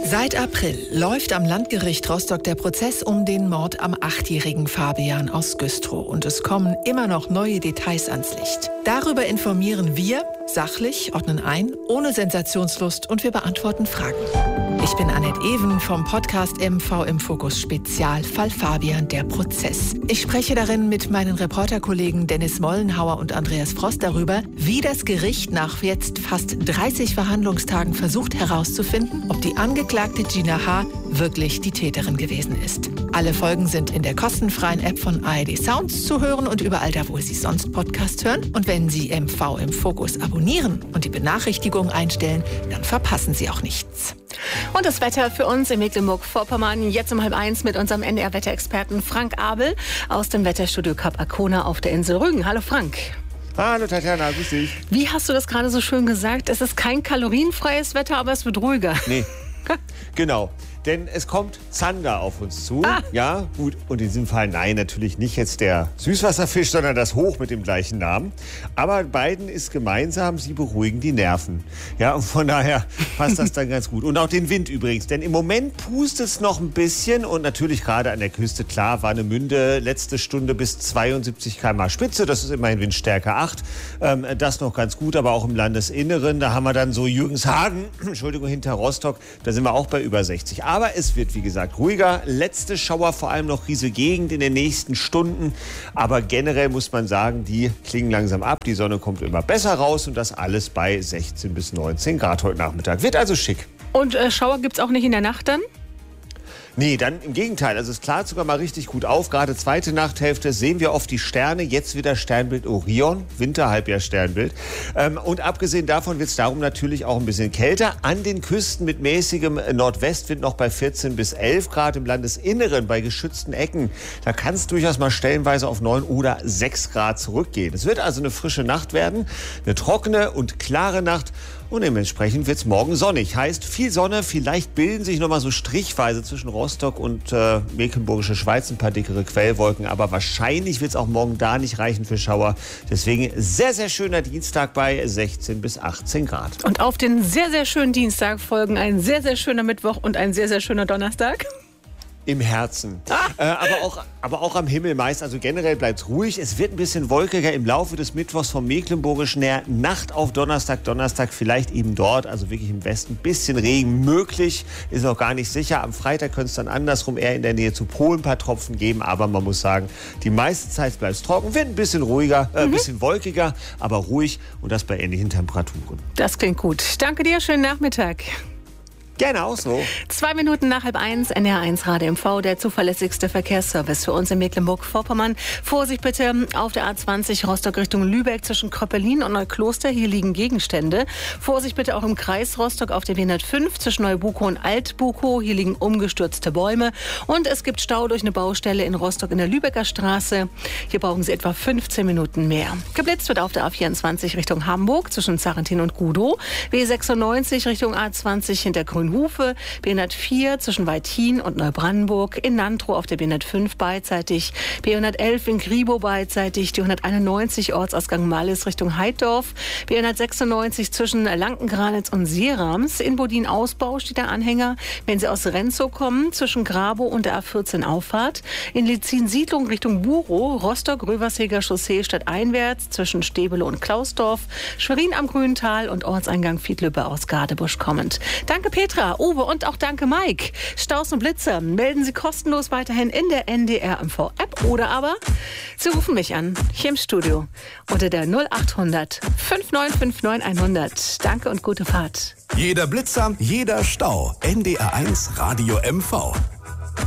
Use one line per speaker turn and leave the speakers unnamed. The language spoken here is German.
Seit April läuft am Landgericht Rostock der Prozess um den Mord am 8-jährigen Fabian aus Güstrow. Und es kommen immer noch neue Details ans Licht. Darüber informieren wir, sachlich, ordnen ein, ohne Sensationslust und wir beantworten Fragen. Ich bin Annette Even vom Podcast MV im Fokus Spezial Fall Fabian, der Prozess. Ich spreche darin mit meinen Reporterkollegen Dennis Mollenhauer und Andreas Frost darüber, wie das Gericht nach jetzt fast 30 Verhandlungstagen versucht herauszufinden, ob die Angeklagte Gina H. wirklich die Täterin gewesen ist. Alle Folgen sind in der kostenfreien App von ARD Sounds zu hören und überall da, wo Sie sonst Podcast hören. Und wenn Sie MV im Fokus abonnieren und die Benachrichtigung einstellen, dann verpassen Sie auch nichts.
Und das Wetter für uns in Mecklenburg-Vorpommern jetzt um 12:30 mit unserem NDR-Wetterexperten Frank Abel aus dem Wetterstudio Kap Arkona auf der Insel Rügen. Hallo Frank.
Hallo Tatjana, grüß dich.
Wie hast du das gerade so schön gesagt? Es ist kein kalorienfreies Wetter, aber es wird ruhiger.
Nee, genau. Denn es kommt Zander auf uns zu. Ja, gut. Und in diesem Fall, nein, natürlich nicht jetzt der Süßwasserfisch, sondern das Hoch mit dem gleichen Namen. Aber beiden ist gemeinsam, sie beruhigen die Nerven. Ja, und von daher passt das dann ganz gut. Und auch den Wind übrigens. Denn im Moment pustet es noch ein bisschen. Und natürlich gerade an der Küste, klar, Warnemünde, letzte Stunde bis 72 km/h Spitze. Das ist immerhin Windstärke 8. Das noch ganz gut. Aber auch im Landesinneren, da haben wir dann so Jürgenshagen, Entschuldigung, hinter Rostock. Da sind wir auch bei über 60. Aber es wird, wie gesagt, ruhiger. Letzte Schauer, vor allem noch riesige Gegend in den nächsten Stunden. Aber generell muss man sagen, die klingen langsam ab. Die Sonne kommt immer besser raus und das alles bei 16 bis 19 Grad heute Nachmittag. Wird also schick.
Und Schauer gibt es auch nicht in der Nacht dann?
Nee, dann im Gegenteil. Also es klart sogar mal richtig gut auf. Gerade zweite Nachthälfte sehen wir oft die Sterne. Jetzt wieder Sternbild Orion, Winterhalbjahr-Sternbild. Und abgesehen davon wird es darum natürlich auch ein bisschen kälter. An den Küsten mit mäßigem Nordwestwind noch bei 14 bis 11 Grad. Im Landesinneren bei geschützten Ecken, da kann es durchaus mal stellenweise auf 9 oder 6 Grad zurückgehen. Es wird also eine frische Nacht werden, eine trockene und klare Nacht. Und dementsprechend wird es morgen sonnig. Heißt viel Sonne, vielleicht bilden sich noch mal so strichweise zwischen Rostock und Mecklenburgische Schweiz ein paar dickere Quellwolken. Aber wahrscheinlich wird es auch morgen da nicht reichen für Schauer. Deswegen sehr, sehr schöner Dienstag bei 16 bis 18 Grad.
Und auf den sehr, sehr schönen Dienstag folgen ein sehr, sehr schöner Mittwoch und ein sehr, sehr schöner Donnerstag.
Im Herzen. Aber auch am Himmel meist. Also generell bleibt es ruhig. Es wird ein bisschen wolkiger im Laufe des Mittwochs vom Mecklenburgischen her. Nacht auf Donnerstag. Donnerstag vielleicht eben dort, also wirklich im Westen. Ein bisschen Regen möglich. Ist noch gar nicht sicher. Am Freitag könnte es dann andersrum eher in der Nähe zu Polen ein paar Tropfen geben. Aber man muss sagen, die meiste Zeit bleibt es trocken. Wird ein bisschen ruhiger, ein bisschen wolkiger, aber ruhig. Und das bei ähnlichen Temperaturen.
Das klingt gut. Danke dir. Schönen Nachmittag.
Gerne auch so.
2 Minuten nach 12:30, NDR1 Radio MV, der zuverlässigste Verkehrsservice für uns in Mecklenburg-Vorpommern. Vorsicht bitte auf der A20 Rostock Richtung Lübeck zwischen Kröppelin und Neukloster. Hier liegen Gegenstände. Vorsicht bitte auch im Kreis Rostock auf der B105 zwischen Neubukow und Altbukow. Hier liegen umgestürzte Bäume. Und es gibt Stau durch eine Baustelle in Rostock in der Lübecker Straße. Hier brauchen Sie etwa 15 Minuten mehr. Geblitzt wird auf der A24 Richtung Hamburg zwischen Zarentin und Gudow. B96 Richtung A20 hinter Grünhufe. B104 zwischen Weithin und Neubrandenburg. In Nantrow auf der B105 beidseitig. B111 in Gribow beidseitig. Die 191 Ortsausgang Mallis Richtung Heiddorf. B196 zwischen Lankengranitz und Seerams. In Bodin-Ausbau steht der Anhänger. Wenn Sie aus Renzow kommen, zwischen Grabow und der A14 Auffahrt. In Lizin-Siedlung Richtung Burow. Rostock-Röversheger Chaussee stadteinwärts zwischen Stebele und Klausdorf. Schwerin am Grüntal und Ortseingang Fiedlübbe aus Gadebusch kommend. Danke Petra, Uwe und auch danke Mike. Staus und Blitzer melden Sie kostenlos weiterhin in der NDR MV App oder aber Sie rufen mich an, hier im Studio unter der 0800 5959 100. Danke und gute Fahrt.
Jeder Blitzer, jeder Stau. NDR1 Radio MV.